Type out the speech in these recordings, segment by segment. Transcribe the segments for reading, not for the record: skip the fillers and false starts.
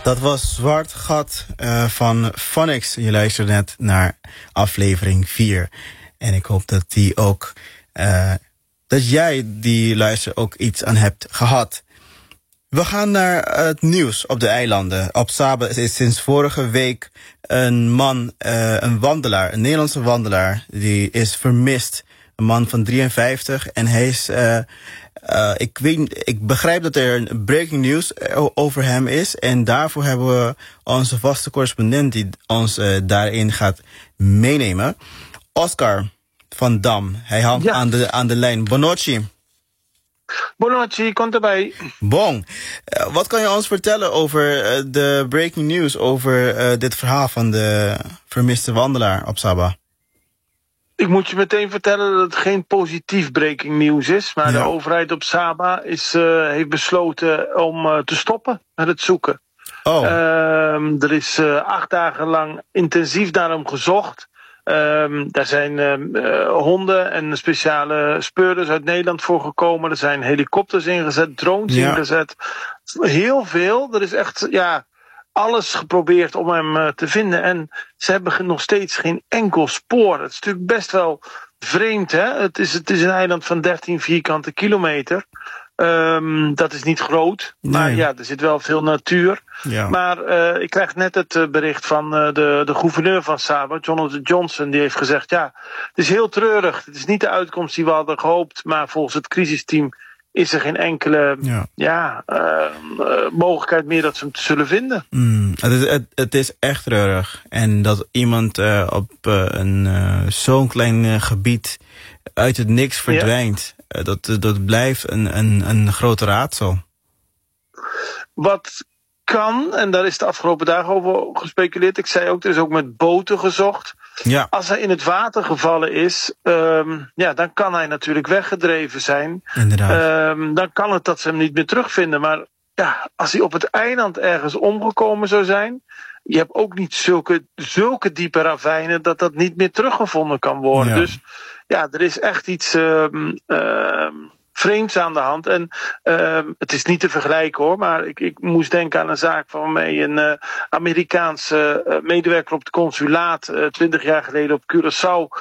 Dat was Zwart Gat van Phonics. Je luisterde net naar aflevering 4. En ik hoop dat die ook dat jij die luister ook iets aan hebt gehad. We gaan naar het nieuws op de eilanden. Op Saba is sinds vorige week een man, een wandelaar, een Nederlandse wandelaar, die is vermist. Een man van 53 en hij is... Ik begrijp dat er een breaking news over hem is. En daarvoor hebben we onze vaste correspondent die ons daarin gaat meenemen. Oscar van Dam. Hij hangt aan de lijn. Bonocci. Bonocci, komt erbij. Bon. Wat kan je ons vertellen over de breaking news over dit verhaal van de vermiste wandelaar op Saba? Ik moet je meteen vertellen dat het geen positief breaking news is. Maar de overheid op Saba heeft besloten om te stoppen met het zoeken. Oh. Er is 8 dagen lang intensief naar hem gezocht. Daar zijn honden en speciale speurders uit Nederland voor gekomen. Er zijn helikopters ingezet, drones ingezet. Heel veel. Er is echt alles geprobeerd om hem te vinden. En ze hebben nog steeds geen enkel spoor. Het is natuurlijk best wel vreemd, hè? Het is een eiland van 13 vierkante kilometer. Dat is niet groot. Maar er zit wel veel natuur. Ja. Maar ik krijg net het bericht van de gouverneur van Saba, Jonathan Johnson. Die heeft gezegd, het is heel treurig. Het is niet de uitkomst die we hadden gehoopt. Maar volgens het crisisteam is er geen enkele mogelijkheid meer dat ze hem zullen vinden. Het is echt treurig. En dat iemand op zo'n klein gebied uit het niks verdwijnt. Dat blijft een groot raadsel. Wat kan, en daar is de afgelopen dagen over gespeculeerd. Ik zei ook, er is ook met boten gezocht. Ja. Als hij in het water gevallen is, dan kan hij natuurlijk weggedreven zijn. Inderdaad. Dan kan het dat ze hem niet meer terugvinden. Maar als hij op het eiland ergens omgekomen zou zijn, je hebt ook niet zulke diepe ravijnen dat niet meer teruggevonden kan worden. Ja. Dus er is echt iets vreemds aan de hand. En het is niet te vergelijken hoor, maar ik moest denken aan een zaak waarmee een Amerikaanse medewerker op het consulaat 20 jaar geleden op Curaçao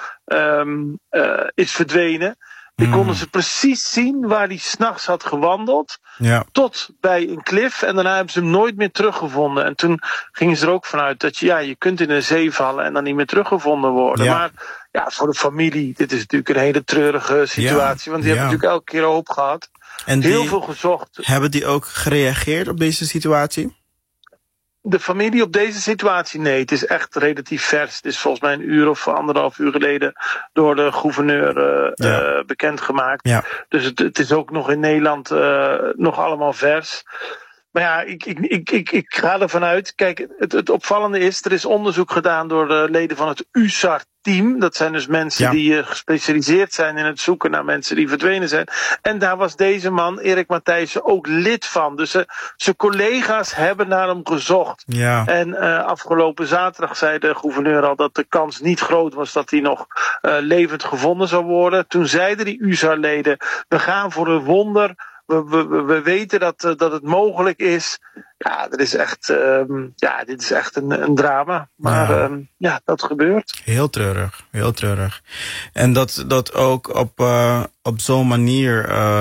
is verdwenen. Die konden ze precies zien waar hij 's nachts had gewandeld. Ja. Tot bij een klif. En daarna hebben ze hem nooit meer teruggevonden. En toen gingen ze er ook vanuit dat je kunt in een zee vallen en dan niet meer teruggevonden worden. Ja. Maar voor de familie, dit is natuurlijk een hele treurige situatie. Want die hebben natuurlijk elke keer hoop gehad. En heel veel gezocht. Hebben die ook gereageerd op deze situatie? De familie op deze situatie, nee. Het is echt relatief vers. Het is volgens mij 1 uur of 1,5 uur geleden door de gouverneur bekendgemaakt. Ja. Dus het is ook nog in Nederland nog allemaal vers. Maar ik ga ervan uit. Kijk, het opvallende is, er is onderzoek gedaan door de leden van het USAR-team. Dat zijn dus mensen die gespecialiseerd zijn in het zoeken naar mensen die verdwenen zijn. En daar was deze man, Erik Matthijssen, ook lid van. Dus zijn collega's hebben naar hem gezocht. Ja. En afgelopen zaterdag zei de gouverneur al dat de kans niet groot was dat hij nog levend gevonden zou worden. Toen zeiden die USAR-leden, we gaan voor een wonder. We weten dat het mogelijk is. Ja, dat is echt, dit is echt een drama. Maar dat gebeurt. Heel treurig, heel treurig. En dat ook op zo'n manier...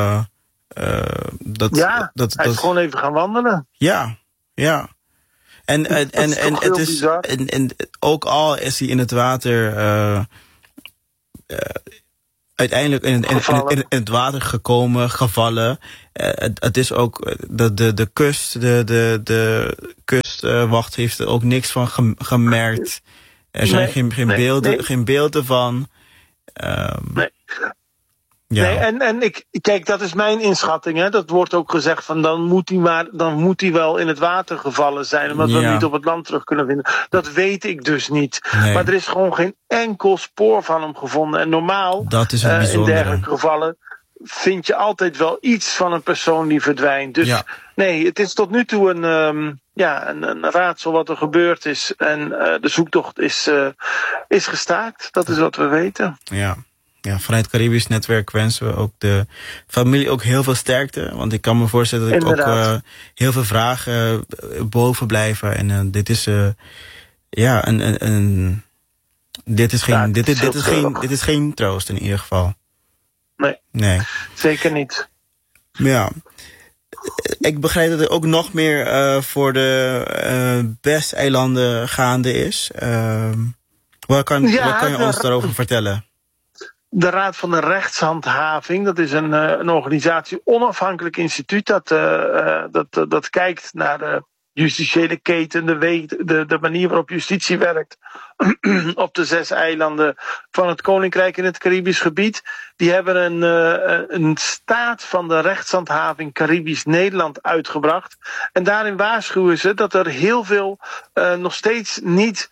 hij is gewoon even gaan wandelen. Ja. En het is en ook al is hij in het water... uiteindelijk in het water gekomen, gevallen. Het is ook de kust, de kustwacht heeft er ook niks van gemerkt. Er zijn geen beelden van. Nee. Nee, en kijk, dat is mijn inschatting. Hè. Dat wordt ook gezegd van dan moet hij wel in het water gevallen zijn, omdat we hem niet op het land terug kunnen vinden. Dat weet ik dus niet. Nee. Maar er is gewoon geen enkel spoor van hem gevonden. En normaal, dat is in dergelijke gevallen, vind je altijd wel iets van een persoon die verdwijnt. Dus nee, het is tot nu toe een raadsel wat er gebeurd is. En de zoektocht is gestaakt. Dat is wat we weten. Ja. vanuit het Caribisch Netwerk wensen we ook de familie ook heel veel sterkte. Want ik kan me voorstellen dat ik ook heel veel vragen boven blijven. En dit is dit is geen troost in ieder geval. Nee. Zeker niet. Ja. Ik begrijp dat er ook nog meer voor de BES-eilanden gaande is. Wat kan je ons daarover vertellen? De Raad van de Rechtshandhaving, dat is een organisatie, onafhankelijk instituut dat kijkt naar de justitiële keten, de manier waarop justitie werkt op de 6 eilanden van het Koninkrijk in het Caribisch gebied. Die hebben een staat van de rechtshandhaving Caribisch Nederland uitgebracht. En daarin waarschuwen ze dat er heel veel nog steeds niet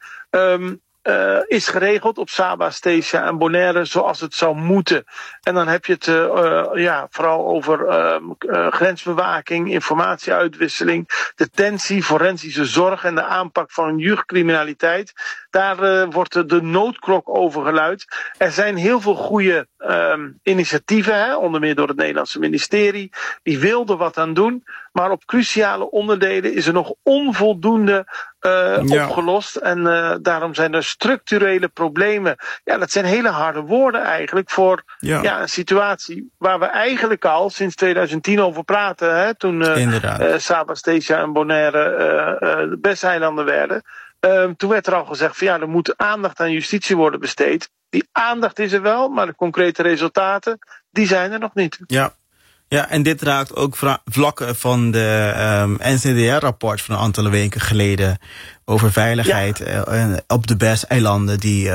is geregeld op Saba, Statia en Bonaire zoals het zou moeten. En dan heb je het vooral over grensbewaking, informatieuitwisseling, detentie, forensische zorg en de aanpak van jeugdcriminaliteit. Daar wordt de noodklok over geluid. Er zijn heel veel goede initiatieven, onder meer door het Nederlandse ministerie. Die wilden wat aan doen. Maar op cruciale onderdelen is er nog onvoldoende opgelost. En daarom zijn er structurele problemen. Ja, dat zijn hele harde woorden eigenlijk voor een situatie waar we eigenlijk al sinds 2010 over praten. Hè, toen Saba, Statia en Bonaire de BES-eilanden werden. Toen werd er al gezegd van er moet aandacht aan justitie worden besteed. Die aandacht is er wel, maar de concrete resultaten, die zijn er nog niet. Ja, en dit raakt ook vlakken van de NCDR-rapport van een aantal weken geleden over veiligheid op de BES-eilanden die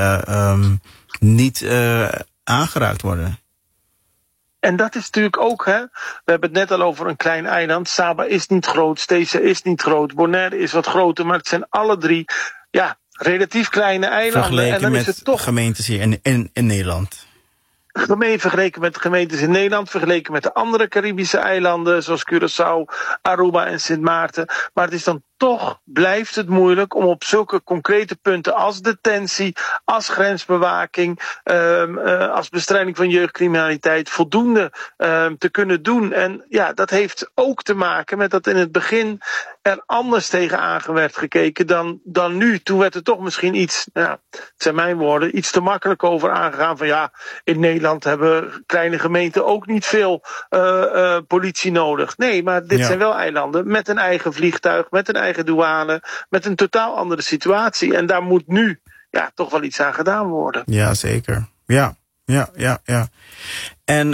niet aangeraakt worden. En dat is natuurlijk ook, we hebben het net al over een klein eiland. Saba is niet groot, Statia is niet groot, Bonaire is wat groter, maar het zijn alle 3 relatief kleine eilanden. Vergeleken en dan met is het toch gemeentes hier in Nederland. Vergeleken met de gemeentes in Nederland, vergeleken met de andere Caribische eilanden, zoals Curaçao, Aruba en Sint Maarten. Maar het is dan toch, blijft het moeilijk om op zulke concrete punten als detentie, als grensbewaking, als bestrijding van jeugdcriminaliteit voldoende te kunnen doen. En dat heeft ook te maken met dat in het begin er anders tegenaan werd gekeken dan nu. Toen werd er toch misschien iets, het zijn mijn woorden, iets te makkelijk over aangegaan van in Nederland hebben kleine gemeenten ook niet veel politie nodig. Nee, maar dit zijn wel eilanden met een eigen vliegtuig, met een eigen douane, met een totaal andere situatie. En daar moet nu toch wel iets aan gedaan worden. Ja, zeker. Ja. En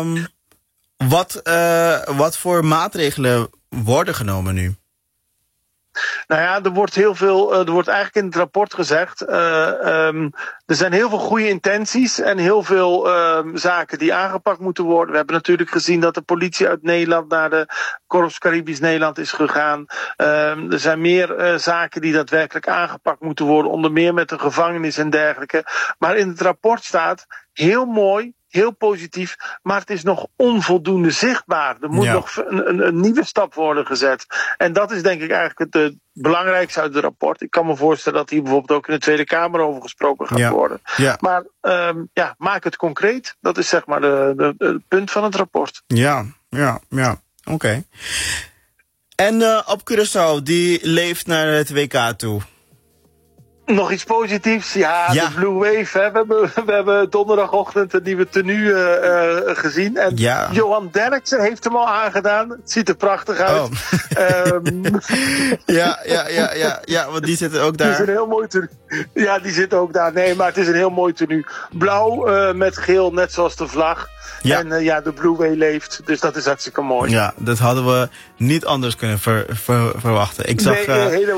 wat voor maatregelen worden genomen nu? Nou er wordt heel veel, er wordt eigenlijk in het rapport gezegd, er zijn heel veel goede intenties en heel veel zaken die aangepakt moeten worden. We hebben natuurlijk gezien dat de politie uit Nederland naar de Korps Caribisch Nederland is gegaan. Er zijn meer zaken die daadwerkelijk aangepakt moeten worden, onder meer met de gevangenis en dergelijke. Maar in het rapport staat, heel mooi, heel positief, maar het is nog onvoldoende zichtbaar. Er moet nog een nieuwe stap worden gezet. En dat is denk ik eigenlijk het belangrijkste uit het rapport. Ik kan me voorstellen dat hier bijvoorbeeld ook in de Tweede Kamer over gesproken gaat worden. Ja. Maar maak het concreet. Dat is zeg maar de punt van het rapport. Ja. Oké. En op Curaçao, die leeft naar het WK toe. Nog iets positiefs? De Blue Wave. We hebben donderdagochtend een nieuwe tenue gezien. En Johan Derksen heeft hem al aangedaan. Het ziet er prachtig uit. Oh. Ja, want die zitten ook daar. Het is een heel mooi tenue. Ja, die zit ook daar. Nee, maar het is een heel mooi tenue. Blauw met geel, net zoals de vlag. Ja. En de Blue Wave leeft. Dus dat is hartstikke mooi. Ja, dat hadden we niet anders kunnen verwachten. Ik zag...